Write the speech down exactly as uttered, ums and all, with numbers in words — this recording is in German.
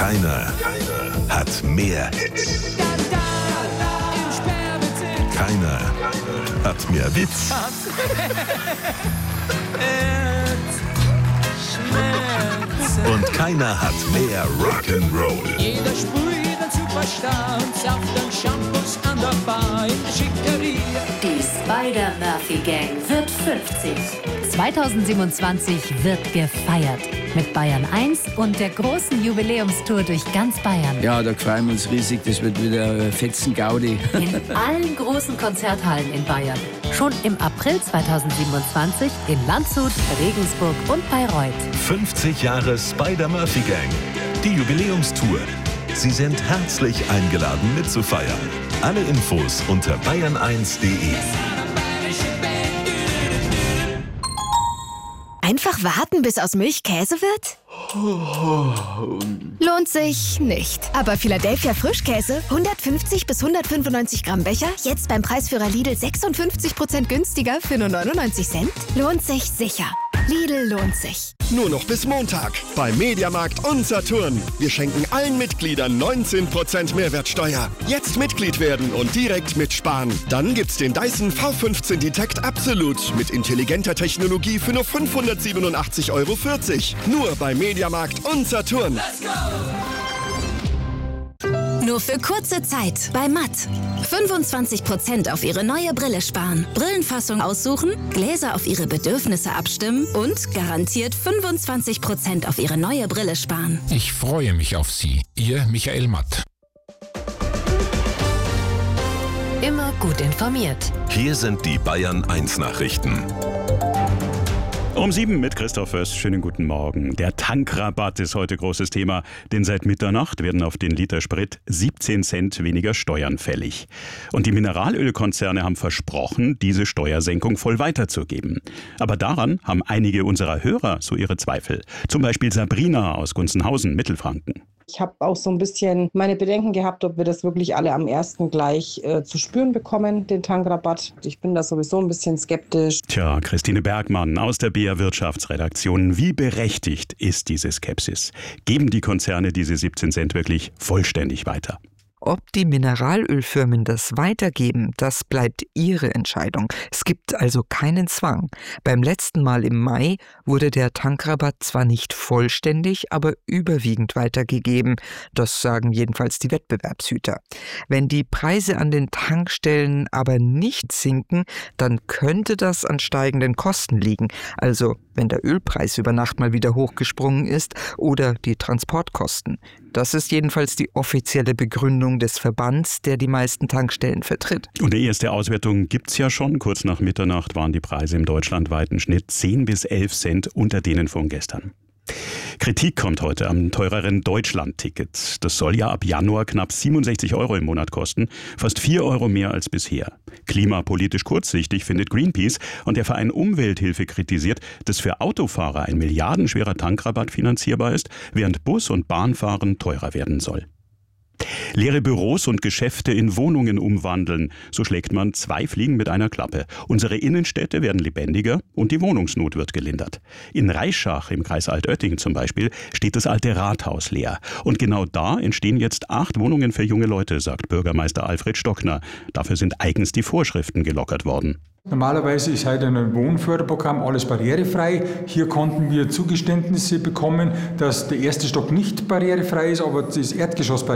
Keiner, keiner hat mehr Hits. Keiner hat mehr Witz. Und keiner hat mehr Rock'n'Roll. Jeder sprüht einen Superstar und sauft dann Shampoos an der Bar in der Schickeria. Die Spider-Murphy Gang wird fünfzig. zweitausendsiebenundzwanzig wird gefeiert. Mit Bayern eins und der großen Jubiläumstour durch ganz Bayern. Ja, da freuen wir uns riesig. Das wird wieder Fetzen-Gaudi. In allen großen Konzerthallen in Bayern. Schon im April zweitausendsiebenundzwanzig in Landshut, Regensburg und Bayreuth. fünfzig Jahre Spider-Murphy Gang. Die Jubiläumstour. Sie sind herzlich eingeladen mitzufeiern. Alle Infos unter bayern eins punkt de. Einfach warten, bis aus Milch Käse wird? Lohnt sich nicht. Aber Philadelphia Frischkäse, hundertfünfzig bis hundertfünfundneunzig Gramm Becher, jetzt beim Preisführer Lidl sechsundfünfzig Prozent günstiger für nur neunundneunzig Cent? Lohnt sich sicher. Lidl lohnt sich. Nur noch bis Montag bei Mediamarkt und Saturn. Wir schenken allen Mitgliedern neunzehn Prozent Mehrwertsteuer. Jetzt Mitglied werden und direkt mitsparen. Dann gibt's den Dyson V fünfzehn Detect Absolut mit intelligenter Technologie für nur fünfhundertsiebenundachtzig Euro vierzig. Nur bei Mediamarkt und Saturn. Nur für kurze Zeit bei Matt. fünfundzwanzig Prozent auf Ihre neue Brille sparen. Brillenfassung aussuchen, Gläser auf Ihre Bedürfnisse abstimmen und garantiert fünfundzwanzig Prozent auf Ihre neue Brille sparen. Ich freue mich auf Sie. Ihr Michael Matt. Immer gut informiert. Hier sind die Bayern eins Nachrichten. Um sieben mit Christoph Föss. Schönen guten Morgen. Der Tankrabatt ist heute großes Thema, denn seit Mitternacht werden auf den Liter Sprit siebzehn Cent weniger Steuern fällig. Und die Mineralölkonzerne haben versprochen, diese Steuersenkung voll weiterzugeben. Aber daran haben einige unserer Hörer so ihre Zweifel. Zum Beispiel Sabrina aus Gunzenhausen, Mittelfranken. Ich habe auch so ein bisschen meine Bedenken gehabt, ob wir das wirklich alle am ersten gleich äh, zu spüren bekommen, den Tankrabatt. Ich bin da sowieso ein bisschen skeptisch. Tja, Christine Bergmann aus der B R Wirtschaftsredaktion. Wie berechtigt ist diese Skepsis? Geben die Konzerne diese siebzehn Cent wirklich vollständig weiter? Ob die Mineralölfirmen das weitergeben, das bleibt ihre Entscheidung. Es gibt also keinen Zwang. Beim letzten Mal im Mai wurde der Tankrabatt zwar nicht vollständig, aber überwiegend weitergegeben. Das sagen jedenfalls die Wettbewerbshüter. Wenn die Preise an den Tankstellen aber nicht sinken, dann könnte das an steigenden Kosten liegen. Also wenn der Ölpreis über Nacht mal wieder hochgesprungen ist oder die Transportkosten. Das ist jedenfalls die offizielle Begründung des Verbands, der die meisten Tankstellen vertritt. Und die erste Auswertung gibt's ja schon. Kurz nach Mitternacht waren die Preise im deutschlandweiten Schnitt zehn bis elf Cent unter denen von gestern. Kritik kommt heute am teureren Deutschland-Ticket. Das soll ja ab Januar knapp siebenundsechzig Euro im Monat kosten, fast vier Euro mehr als bisher. Klimapolitisch kurzsichtig findet Greenpeace und der Verein Umwelthilfe kritisiert, dass für Autofahrer ein milliardenschwerer Tankrabatt finanzierbar ist, während Bus- und Bahnfahren teurer werden soll. Leere Büros und Geschäfte in Wohnungen umwandeln. So schlägt man zwei Fliegen mit einer Klappe. Unsere Innenstädte werden lebendiger und die Wohnungsnot wird gelindert. In Reischach im Kreis Altötting zum Beispiel steht das alte Rathaus leer. Und genau da entstehen jetzt acht Wohnungen für junge Leute, sagt Bürgermeister Alfred Stockner. Dafür sind eigens die Vorschriften gelockert worden. Normalerweise ist heute ein Wohnförderprogramm alles barrierefrei. Hier konnten wir Zugeständnisse bekommen, dass der erste Stock nicht barrierefrei ist, aber das Erdgeschoss barrierefrei